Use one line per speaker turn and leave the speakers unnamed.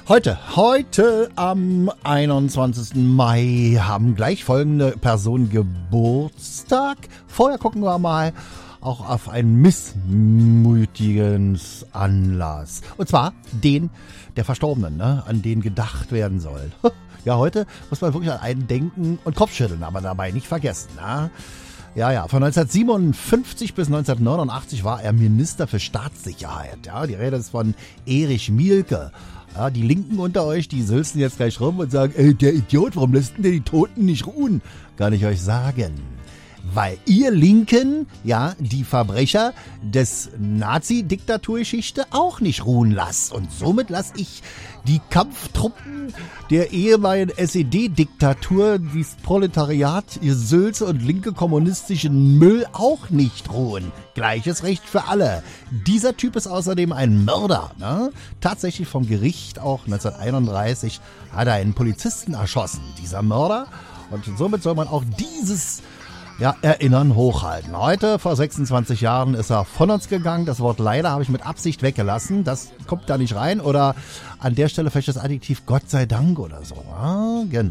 Heute am 21. Mai haben gleich folgende Personen Geburtstag. Vorher gucken wir mal auch auf einen missmütigen Anlass. Und zwar den der Verstorbenen, ne? An den gedacht werden soll. Ja, heute muss man wirklich an einen denken und Kopfschütteln, aber dabei nicht vergessen. Ne? Ja, von 1957 bis 1989 war er Minister für Staatssicherheit. Ja, die Rede ist von Erich Mielke. Ja, die Linken unter euch, die sülzen jetzt gleich rum und sagen, ey, der Idiot, warum lässt denn der die Toten nicht ruhen? Kann ich euch sagen. Weil ihr Linken, ja, die Verbrecher des Nazi-Diktaturgeschichte auch nicht ruhen lasst. Und somit lasse ich die Kampftruppen der ehemaligen SED-Diktatur, dieses Proletariat, ihr Sülze und linke kommunistischen Müll auch nicht ruhen. Gleiches Recht für alle. Dieser Typ ist außerdem ein Mörder. Ne? Tatsächlich vom Gericht auch 1931 hat er einen Polizisten erschossen, dieser Mörder. Und somit soll man auch dieses Erinnern hochhalten. Heute, vor 26 Jahren, ist er von uns gegangen. Das Wort leider habe ich mit Absicht weggelassen. Das kommt da nicht rein. Oder an der Stelle vielleicht das Adjektiv Gott sei Dank oder so. Ja, genau.